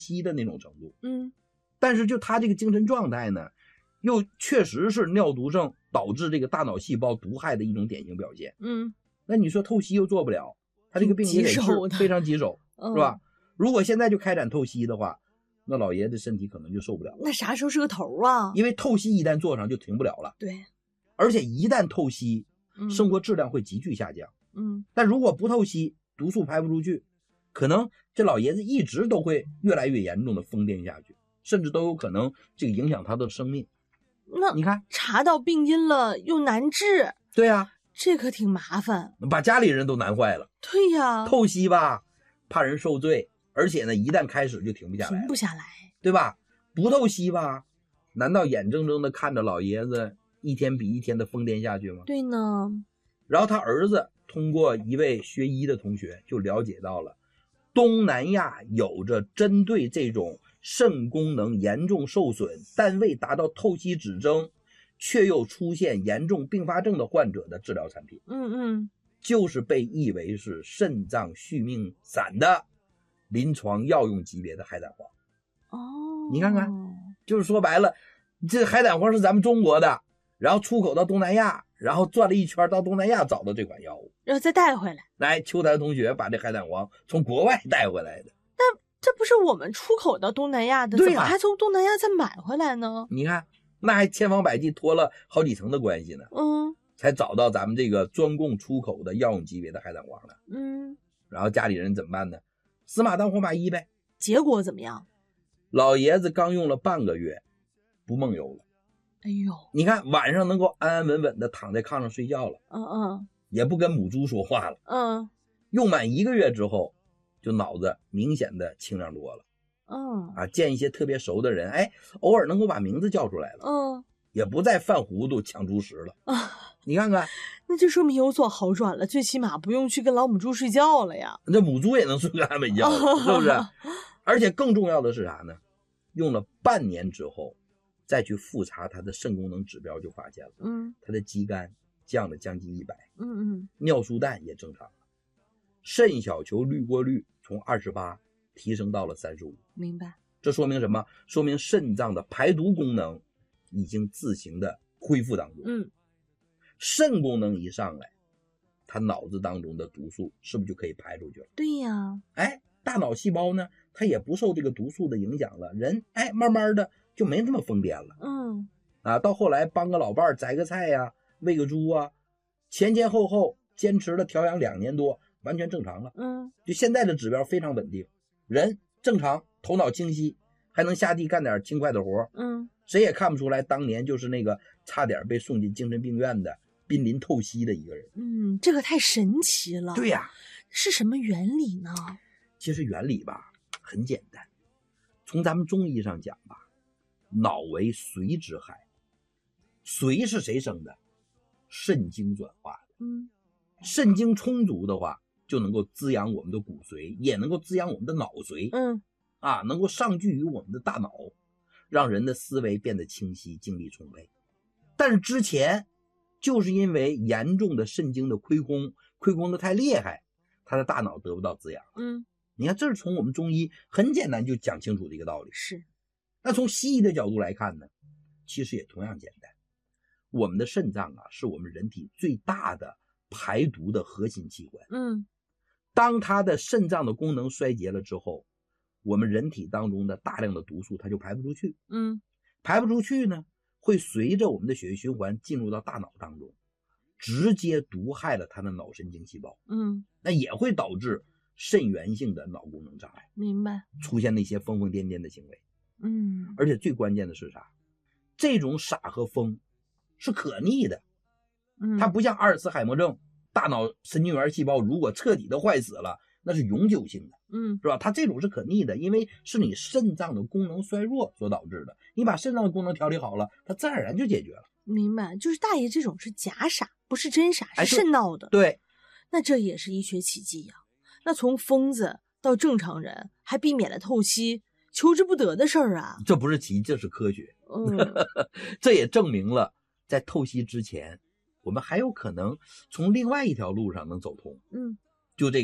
息的那种程度。 嗯， 但是就他这个精神状态呢，又确实是尿毒症导致这个大脑细胞毒害的一种典型表现。 嗯， 那你说透析又做不了，他这个病也得治，非常棘手，是吧？如果现在就开展透析的话，那老爷子身体可能就受不了了。 那啥时候是个头啊？ 因为透析一旦做上就停不了了。 对， 而且一旦透析，生活质量会急剧下降。但如果不透析，毒素排不出去，可能这老爷子一直都会越来越严重的疯癫下去，甚至都有可能这个影响他的生命。 那你看， 查到病因了又难治。 对呀， 这可挺麻烦， 把家里人都难坏了。 对呀， 透析吧，怕人受罪，而且呢，一旦开始就停不下来，对吧？不透析吧，难道眼睁睁的看着老爷子一天比一天的疯癫下去吗？ 对呢。 然后他儿子通过一位学医的同学就了解到了，东南亚有着针对这种肾功能严重受损但未达到透析指征却又出现严重并发症的患者的治疗产品。就是被誉为是肾脏续命散的临床药用级别的海胆黄。你看看，就是说白了，这海胆黄是咱们中国的，然后出口到东南亚，然后转了一圈到东南亚找到这款药物， 然后再带回来。 来，秋台同学把这海胆黄从国外带回来的。 那这不是我们出口到东南亚的，怎么还从东南亚再买回来呢？ 你看，那还千方百计托了好几层的关系呢。才找到咱们这个专供出口的药用级别的海胆黄的。然后家里人怎么办呢？死马当活马医呗。 结果怎么样？ 老爷子刚用了半个月，不梦游了。 哎呦， 你看晚上能够安安稳稳的躺在炕上睡觉了。也不跟母猪说话了。用满1个月之后，就脑子明显的清亮多了。见一些特别熟的人，偶尔能够把名字叫出来了。也不再犯糊涂抢猪食了。你看看， 那就说明有所好转了，最起码不用去跟老母猪睡觉了呀。 这母猪也能睡个安稳觉，是不是？而且更重要的是啥呢？用了半年之后，再去复查他的肾功能指标，就发现了，他的肌酐降了将近100，尿素氮也正常了，肾小球滤过率从28提升到了35。 明白。 这说明什么？说明肾脏的排毒功能已经自行的恢复当中。肾功能一上来，他脑子当中的毒素是不是就可以排出去了？ 对呀。 大脑细胞呢，它也不受这个毒素的影响了，人慢慢的就没这么疯癫了。到后来帮个老伴摘个菜呀，喂个猪啊，前后坚持了调养2年多，完全正常了。就现在的指标非常稳定，人正常，头脑清晰，还能下地干点轻快的活。谁也看不出来当年就是那个差点被送进精神病院的濒临透析的一个人。 这个太神奇了。 对呀。 是什么原理呢？ 其实原理吧很简单，从咱们中医上讲吧，脑为髓之海，髓是谁生的？肾精转化的。肾精充足的话，就能够滋养我们的骨髓，也能够滋养我们的脑髓。能够上聚于我们的大脑，让人的思维变得清晰，精力充沛。但是之前就是因为严重的肾精的亏空的太厉害，他的大脑得不到滋养。你看，这是从我们中医很简单就讲清楚的一个道理。 是。 那从西医的角度来看呢，其实也同样简单。我们的肾脏是我们人体最大的排毒的核心器官。当它的肾脏的功能衰竭了之后，我们人体当中的大量的毒素它就排不出去。排不出去呢，会随着我们的血液循环进入到大脑当中，直接毒害了它的脑神经细胞。那也会导致肾源性的脑功能障碍。 明白。 出现那些疯疯癫癫的行为。而且最关键的是啥？这种傻和疯是可逆的。它不像阿尔茨海默症，大脑神经元细胞如果彻底的坏死了，那是永久性的。是吧？它这种是可逆的，因为是你肾脏的功能衰弱所导致的。你把肾脏的功能调理好了，它自然而然就解决了。 明白。就是大爷这种是假傻，不是真傻，是肾闹的。 对。 那这也是医学奇迹呀。那从疯子到正常人，还避免了透析，求之不得的事儿啊。 这不是奇迹，这是科学。这也证明了在透析之前，我们还有可能从另外一条路上能走通。就这个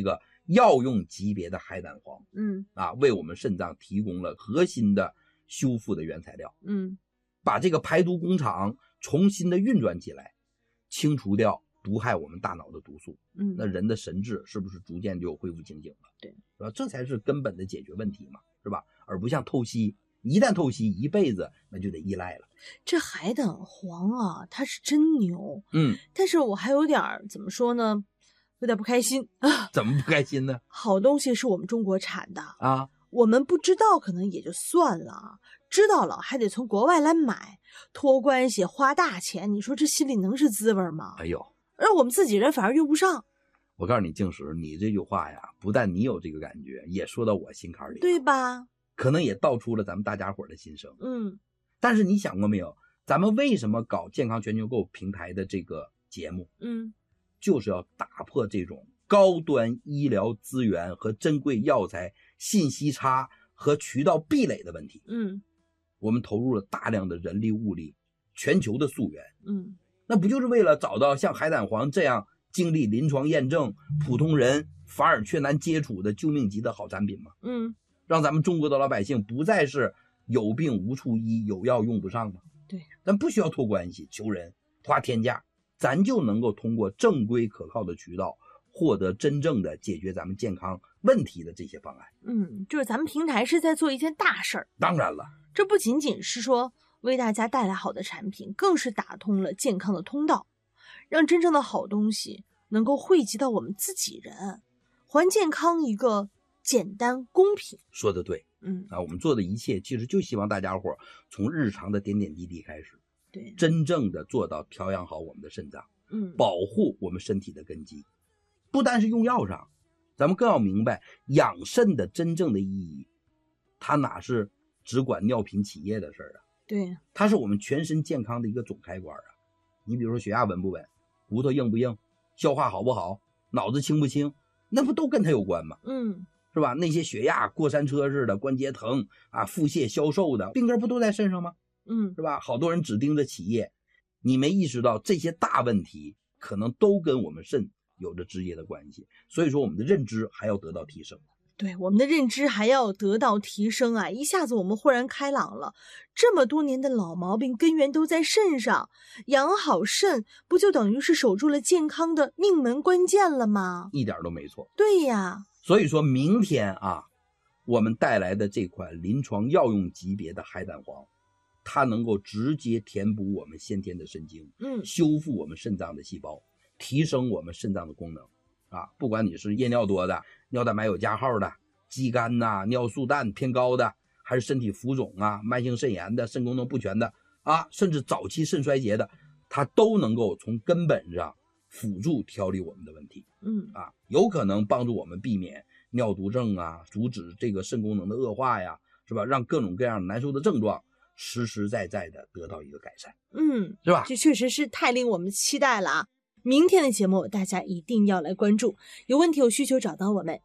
药用级别的海胆黄，为我们肾脏提供了核心的修复的原材料，把这个排毒工厂重新的运转起来，清除掉毒害我们大脑的毒素，那人的神志是不是逐渐就恢复清醒了？ 对， 是吧？这才是根本的解决问题嘛，是吧？而不像透析，一旦透析一辈子那就得依赖了。 这海胆黄啊，它是真牛，但是我还有点怎么说呢，有点不开心啊。 怎么不开心呢？ 好东西是我们中国产的啊， 我们不知道可能也就算了，知道了还得从国外来买，托关系花大钱，你说这心里能是滋味吗？ 哎呦， 而我们自己人反而用不上。 我告诉你，静石，你这句话呀，不但你有这个感觉，也说到我心坎里， 对吧？ 可能也道出了咱们大家伙的心声。但是你想过没有，咱们为什么搞健康全球购平台的这个节目？就是要打破这种高端医疗资源和珍贵药材信息差和渠道壁垒的问题。我们投入了大量的人力物力，全球的溯源。那不就是为了找到像海胆黄这样经历临床验证、普通人反而却难接触的救命级的好产品吗？让咱们中国的老百姓不再是有病无处医，有药用不上吗？ 对， 咱不需要托关系求人花天价，咱就能够通过正规可靠的渠道获得真正的解决咱们健康问题的这些方案。 就是咱们平台是在做一件大事儿。 当然了， 这不仅仅是说为大家带来好的产品，更是打通了健康的通道，让真正的好东西能够汇集到我们自己人，还健康一个简单公平。 说得对。我们做的一切其实就希望大家伙从日常的点点滴滴开始， 对， 真正的做到调养好我们的肾脏，保护我们身体的根基。不单是用药上，咱们更要明白养肾的真正的意义，它哪是只管尿频起夜的事儿啊？ 对， 它是我们全身健康的一个总开关啊。你比如说血压稳不稳，骨头硬不硬，消化好不好，脑子清不清，那不都跟它有关吗？是吧？那些血压过山车似的，关节疼啊，腹泻消瘦的病根不都在肾上吗？是吧？好多人只盯着起夜，你没意识到这些大问题可能都跟我们肾有着直接的关系。所以说我们的认知还要得到提升。 对，我们的认知还要得到提升啊！一下子我们豁然开朗了，这么多年的老毛病根源都在肾上，养好肾不就等于是守住了健康的命门关键了吗？ 一点都没错。 对呀。 所以说明天啊，我们带来的这款临床药用级别的海胆黄，它能够直接填补我们先天的肾精，修复我们肾脏的细胞，提升我们肾脏的功能啊。不管你是夜尿多的、尿蛋白有加号的、肌酐呐、尿素氮偏高的，还是身体浮肿啊、慢性肾炎的、肾功能不全的啊，甚至早期肾衰竭的，它都能够从根本上辅助调理我们的问题。有可能帮助我们避免尿毒症啊，阻止这个肾功能的恶化呀，是吧？让各种各样难受的症状实实在在的得到一个改善。是吧？ 这确实是太令我们期待了啊！明天的节目大家一定要来关注，有问题有需求找到我们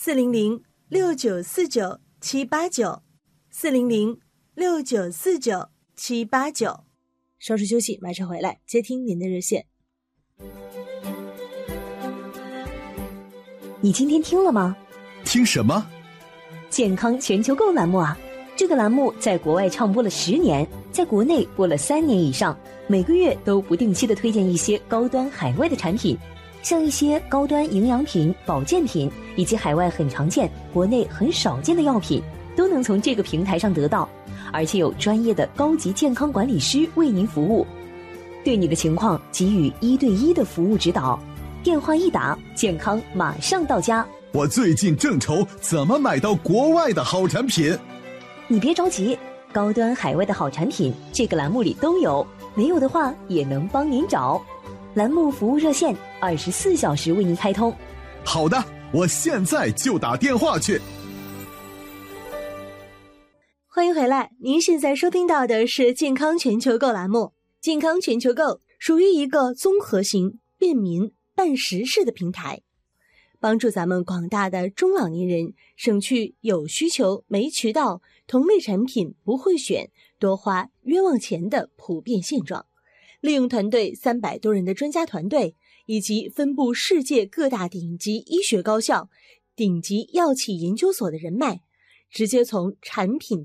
400-6949-789，400-6949-789。稍事休息，马上回来接听您的热线。 你今天听了吗？ 听什么？ 健康全球购栏目啊！这个栏目在国外唱播了10年，在国内播了3年以上，每个月都不定期的推荐一些高端海外的产品，像一些高端营养品、保健品，以及海外很常见、国内很少见的药品，都能从这个平台上得到，而且有专业的高级健康管理师为您服务，对你的情况给予1对1的服务指导。电话一打，健康马上到家。 我最近正愁怎么买到国外的好产品。 你别着急，高端海外的好产品这个栏目里都有，没有的话也能帮您找。栏目服务热线24小时为您开通。 好的，我现在就打电话去。 欢迎回来，您现在收听到的是健康全球购栏目。健康全球购属于一个综合型、便民、办实事的平台，帮助咱们广大的中老年人省去有需求没渠道、同类产品不会选、多花冤枉钱的普遍现状。利用团队300多人的专家团队，以及分布世界各大顶级医学高校， 顶级药企研究所的人脉，直接从产品